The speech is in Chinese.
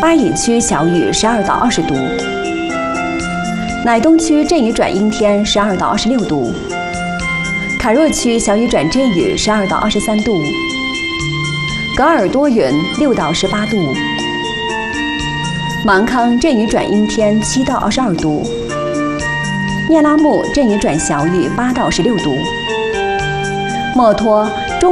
巴以区小雨12到20度，乃东区阵雨转阴天12到26度，凯若区小雨转阵雨12到23度，格尔多云6到18度，芒康阵雨转阴天7到22度，聂拉木阵雨转小雨8到16度，墨脱